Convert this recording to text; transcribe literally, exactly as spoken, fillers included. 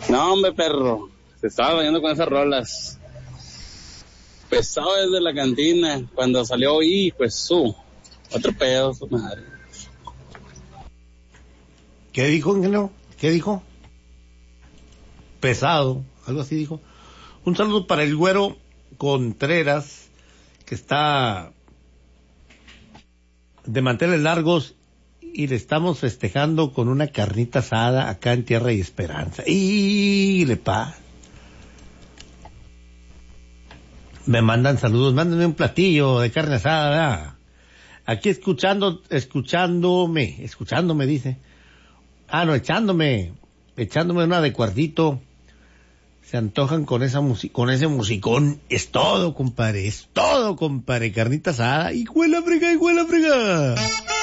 No, hombre, perro. Se estaba bañando con esas rolas. Pesado desde la cantina. Cuando salió, y pues su. Otro pedo, su madre. ¿Qué dijo, Ingeniero? ¿Qué dijo? Pesado, algo así dijo. Un saludo para el güero Contreras, que está de manteles largos y le estamos festejando con una carnita asada acá en Tierra y Esperanza. Y le pa. Me mandan saludos, mándenme un platillo de carne asada, ¿verdad? Aquí escuchando, escuchándome, escuchándome dice. Ah, no, echándome, echándome una de cuartito. Se antojan con esa música, con ese musicón. Es todo, compadre, es todo, compadre. Carnita asada y huela frega, y huela frega.